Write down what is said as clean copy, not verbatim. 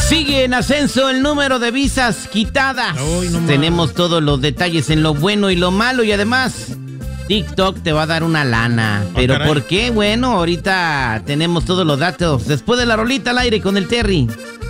Sigue en ascenso el número de visas quitadas. Tenemos todos los detalles en lo bueno y lo malo y además TikTok te va a dar una lana. ¿Pero caray. por qué? Bueno, ahorita tenemos todos los datos. Después de la rolita al aire con el Terry.